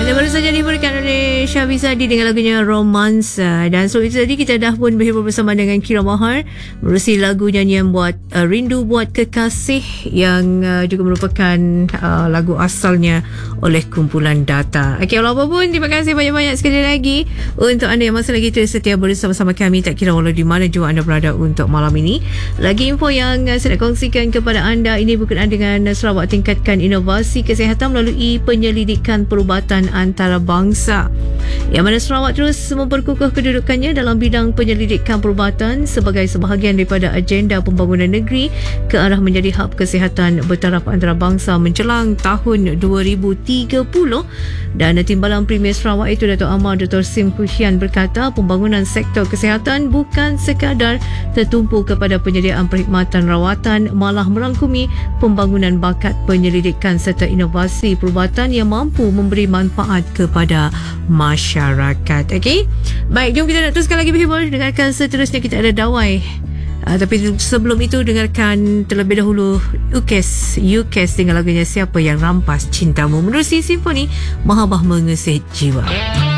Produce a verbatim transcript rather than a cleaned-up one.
Kita baru saja diberikan oleh Syahrizadi dengan lagunya Romansa. Dan so itu tadi kita dah pun berhibur bersama dengan Kira Mahar menerusi lagu nyanyian buat uh, Rindu Buat Kekasih yang uh, juga merupakan uh, lagu asalnya oleh kumpulan Data. Okey, walaupun pun terima kasih banyak-banyak sekali lagi untuk anda yang masih lagi terus setia bersama-sama kami, tak kira walau di mana jua anda berada untuk malam ini. Lagi info yang uh, saya nak kongsikan kepada anda ini berkenaan dengan uh, Sarawak tingkatkan inovasi kesihatan melalui penyelidikan perubatan antarabangsa, yang mana Sarawak terus memperkukuh kedudukannya dalam bidang penyelidikan perubatan sebagai sebahagian daripada agenda pembangunan negeri ke arah menjadi hub kesihatan bertaraf antarabangsa menjelang tahun dua ribu tiga puluh. Dan Timbalan Premier Sarawak itu Dato' Amar Doktor Sim Hushian berkata pembangunan sektor kesihatan bukan sekadar tertumpu kepada penyediaan perkhidmatan rawatan, malah merangkumi pembangunan bakat penyelidikan serta inovasi perubatan yang mampu memberi manfaat kepada masyarakat. Okey, baik, jom kita nak teruskan lagi berhibur. Dengarkan seterusnya kita ada Dawai. Uh, tapi sebelum itu dengarkan terlebih dahulu Ukes Ukes dengan lagunya Siapa Yang Rampas Cintamu menerusi Simfoni Mahabah Mengesih Jiwa.